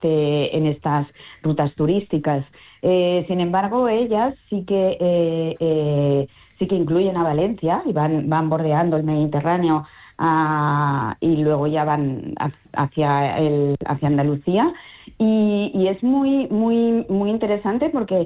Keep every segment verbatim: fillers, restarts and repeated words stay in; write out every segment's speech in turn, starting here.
este, en estas rutas turísticas. Eh, sin embargo, ellas sí que eh, eh, sí que incluyen a Valencia y van, van bordeando el Mediterráneo a, y luego ya van hacia, el, hacia Andalucía. Y, y es muy, muy, muy interesante porque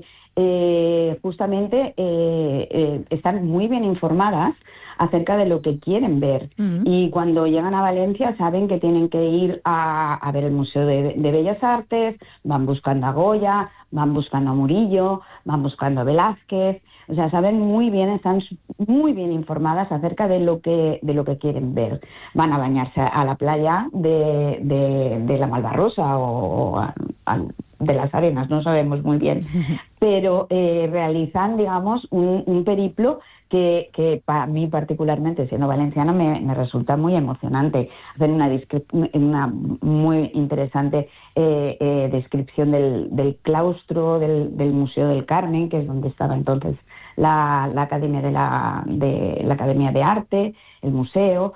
eh, justamente eh, eh, están muy bien informadas acerca de lo que quieren ver. Uh-huh. Y cuando llegan a Valencia saben que tienen que ir a, a ver el Museo de, de Bellas Artes, van buscando a Goya, van buscando a Murillo, van buscando a Velázquez. O sea, saben muy bien, están muy bien informadas acerca de lo que de lo que quieren ver. Van a bañarse a la playa de, de, de la Malvarrosa o, o a, a, de las Arenas, no sabemos muy bien, pero eh, realizan, digamos, un, un periplo que, que para mí particularmente, siendo valenciana, me, me resulta muy emocionante. Hacen una, una muy interesante eh, eh, descripción del, del claustro del, del Museo del Carmen, que es donde estaba entonces la, la Academia de la, de la Academia de Arte, el museo.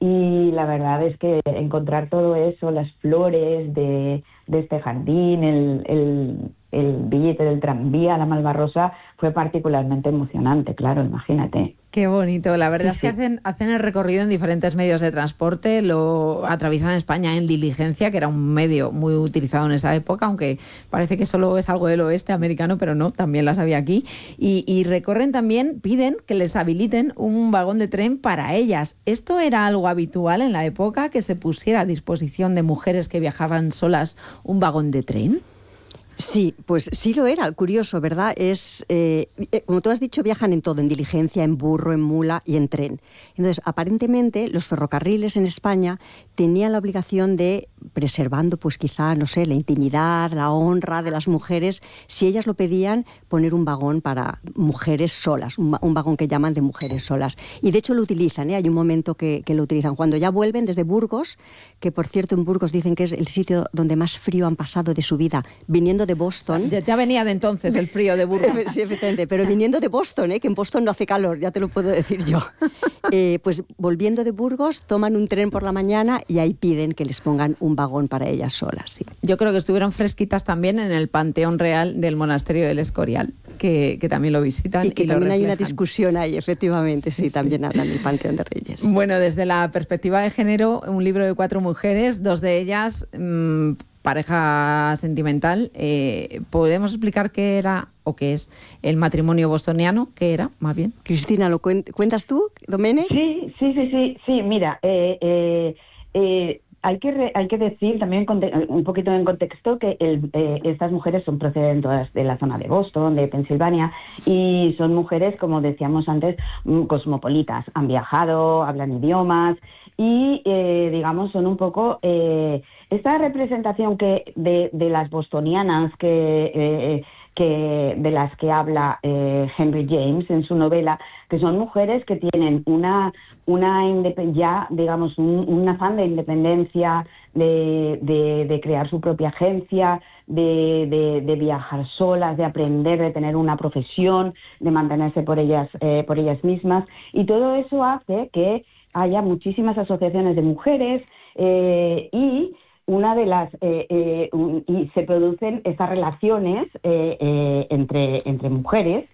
Y la verdad es que encontrar todo eso, las flores de, de este jardín, el, el, el billete del tranvía, la Malvarrosa, fue particularmente emocionante, claro, imagínate. Qué bonito. La verdad Sí, es que sí. hacen, hacen el recorrido en diferentes medios de transporte, lo atraviesan España en diligencia, que era un medio muy utilizado en esa época, aunque parece que solo es algo del oeste americano, pero no, también las había aquí. Y, y recorren también, piden que les habiliten un vagón de tren para ellas. ¿Esto era algo habitual en la época, que se pusiera a disposición de mujeres que viajaban solas un vagón de tren? Sí, pues sí lo era, curioso, ¿verdad? Es, eh, como tú has dicho, viajan en todo, en diligencia, en burro, en mula y en tren. Entonces, aparentemente, los ferrocarriles en España tenían la obligación de, preservando, pues quizá, no sé, la intimidad, la honra de las mujeres, si ellas lo pedían, poner un vagón para mujeres solas, un, un vagón que llaman de mujeres solas. Y de hecho lo utilizan, ¿eh? Hay un momento que, que lo utilizan. Cuando ya vuelven desde Burgos, que por cierto en Burgos dicen que es el sitio donde más frío han pasado de su vida, viniendo de Boston. Ya, ya venía de entonces el frío de Burgos. Sí, efectivamente, pero viniendo de Boston, ¿eh? Que en Boston no hace calor, ya te lo puedo decir yo. Eh, pues volviendo de Burgos, toman un tren por la mañana y ahí piden que les pongan un vagón para ellas solas. Sí. Yo creo que estuvieron fresquitas también en el Panteón Real del Monasterio del Escorial, que, que también lo visitan. Y que y también lo hay una discusión ahí, efectivamente, sí, sí, sí, también hablan del Panteón de Reyes. Bueno, desde la perspectiva de género, un libro de cuatro mujeres, dos de ellas mmm, pareja sentimental. Eh, ¿Podemos explicar qué era o qué es el matrimonio bostoniano? ¿Qué era, más bien? Cristina, ¿lo cuen- cuentas tú, Domene? Sí, sí, sí, sí, sí. Mira, eh, eh, eh, hay que re, hay que decir también un poquito en contexto que el, eh, estas mujeres son procedentes todas de la zona de Boston, de Pensilvania, y son mujeres, como decíamos antes, cosmopolitas. Han viajado, hablan idiomas y, eh, digamos, son un poco eh, esta representación que de, de las bostonianas que eh, que de las que habla eh, Henry James en su novela, que son mujeres que tienen una una ya digamos un, un afán de independencia, de, de, de crear su propia agencia, de, de, de viajar solas, de aprender, de tener una profesión, de mantenerse por ellas eh, por ellas mismas, y todo eso hace que haya muchísimas asociaciones de mujeres eh, y una de las eh, eh, un, y se producen estas relaciones eh, eh, entre entre mujeres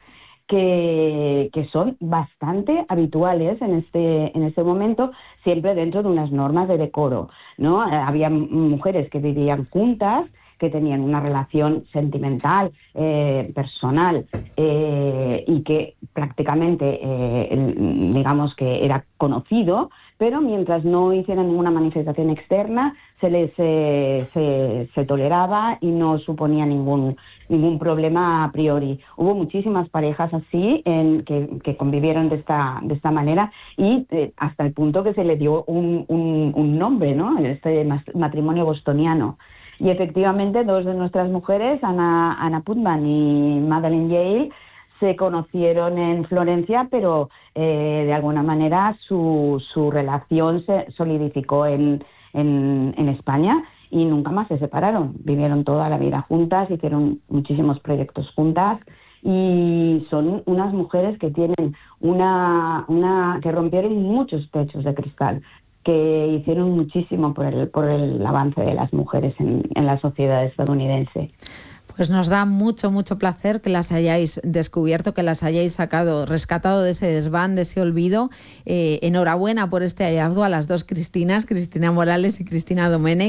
que, que son bastante habituales en este en este momento, siempre dentro de unas normas de decoro, ¿no? Eh, había mujeres que vivían juntas, que tenían una relación sentimental, eh, personal, eh, y que prácticamente, eh, digamos que era conocido, pero mientras no hicieran ninguna manifestación externa, se les eh, se, se toleraba y no suponía ningún ningún problema a priori. Hubo muchísimas parejas así en, que, que convivieron de esta de esta manera y eh, hasta el punto que se le dio un, un, un nombre, ¿no? Este matrimonio bostoniano. Y efectivamente dos de nuestras mujeres, Anna, Anna Putman y Madeleine Yale, se conocieron en Florencia, pero eh, de alguna manera su, su relación se solidificó en, en, en España y nunca más se separaron. Vivieron toda la vida juntas, hicieron muchísimos proyectos juntas y son unas mujeres que tienen una, una que rompieron muchos techos de cristal. que hicieron muchísimo por el, por el avance de las mujeres en, en la sociedad estadounidense. Pues nos da mucho, mucho placer que las hayáis descubierto, que las hayáis sacado, rescatado de ese desván, de ese olvido. Eh, enhorabuena por este hallazgo a las dos Cristinas, Cristina Morales y Cristina Domènech.